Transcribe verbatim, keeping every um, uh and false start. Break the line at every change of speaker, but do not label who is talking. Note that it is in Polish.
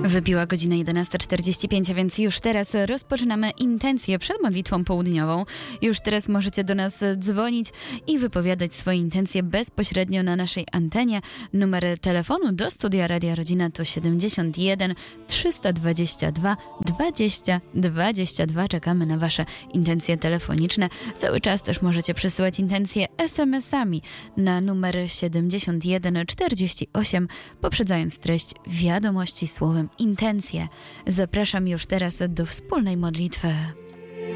Wybiła godzina jedenasta czterdzieści pięć, a więc już teraz rozpoczynamy intencję przed modlitwą południową. Już teraz możecie do nas dzwonić i wypowiadać swoje intencje bezpośrednio na naszej antenie. Numer telefonu do studia Radia Rodzina to siedemdziesiąt jeden trzysta dwadzieścia dwa dwadzieścia dwadzieścia dwa. Czekamy na wasze intencje telefoniczne. Cały czas też możecie przesyłać intencje es em esami na numer siedemdziesiąt jeden czterdzieści osiem, poprzedzając treść wiadomości słowem intencje. Zapraszam już teraz do wspólnej modlitwy.